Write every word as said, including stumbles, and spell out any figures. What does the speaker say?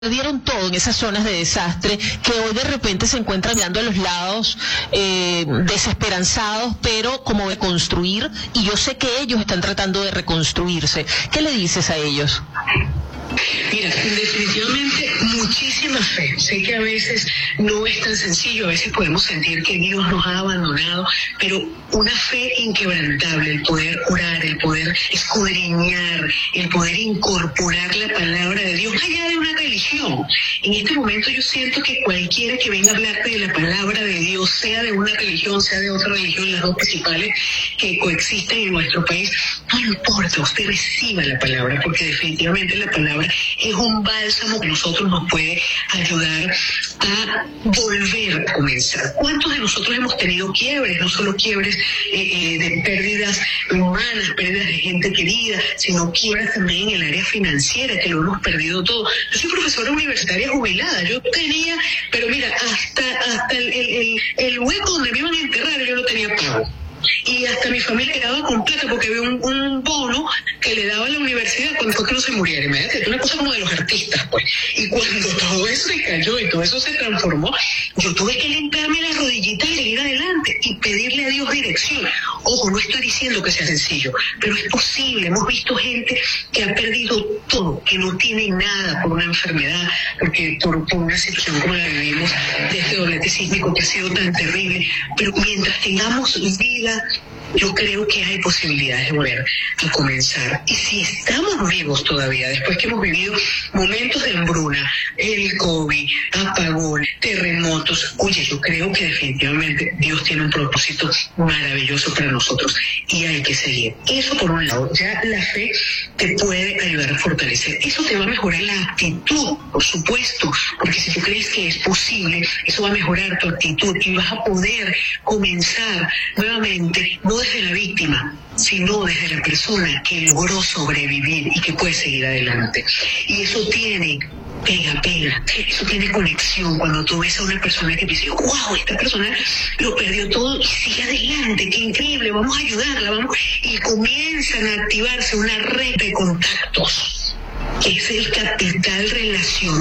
Perdieron todo en esas zonas de desastre, que hoy de repente se encuentran mirando a los lados eh, desesperanzados, pero como de construir, y yo sé que ellos están tratando de reconstruirse. ¿Qué le dices a ellos? Mira, definitivamente muchísima fe. Sé que a veces no es tan sencillo, a veces podemos sentir que Dios nos ha abandonado, pero una fe inquebrantable, el poder orar, el poder escudriñar, el poder incorporar la palabra de Dios, más allá de una religión. En este momento yo siento que cualquiera que venga a hablarte de la palabra de Dios, sea de una religión, sea de otra religión, las dos principales que coexisten en nuestro país, no importa, usted reciba la palabra, porque definitivamente la palabra es un bálsamo que a nosotros nos puede ayudar a volver a comenzar. ¿Cuántos de nosotros hemos tenido quiebres? No solo quiebres eh, eh, de pérdidas humanas, pérdidas de gente querida, sino quiebras también en el área financiera, que lo hemos perdido todo. Yo soy profesora universitaria jubilada, yo tenía, pero mira, hasta, hasta el, el, el hueco donde me iban a enterrar yo no tenía pago. Y hasta mi familia quedaba con plata porque había un, un bono que le daba a la universidad cuando fue que no se muriera. Imagínate, una cosa como de los artistas, pues. Y cuando todo eso se cayó y todo eso se transformó, yo tuve que limpiarme las rodillitas y seguir adelante y pedirle a Dios dirección. Ojo, no estoy diciendo que sea sencillo, pero es posible. Hemos visto gente que ha perdido todo, que no tiene nada por una enfermedad, porque por, por una situación como la que vivimos de este doblete sísmico que ha sido tan terrible. Pero mientras tengamos vida, yo creo que hay posibilidades de volver a comenzar. Y si estamos vivos todavía, después que hemos vivido momentos de hambruna, el COVID, apagón, terremotos, oye, yo creo que definitivamente Dios tiene un propósito maravilloso para nosotros y hay que seguir. Eso por un lado, ya la fe te puede ayudar a fortalecer. Eso te va a mejorar la actitud, por supuesto, porque si tú crees que es posible, eso va a mejorar tu actitud y vas a poder comenzar nuevamente, no desde la víctima, sino desde la persona que logró sobrevivir y que puede seguir adelante. Y eso tiene pega, pega, eso tiene conexión. Cuando tú ves a una persona que dice, wow, esta persona lo perdió todo y sigue adelante, qué increíble, vamos a ayudarla, vamos, y comienzan a activarse una red de contactos, que es el capital relacional.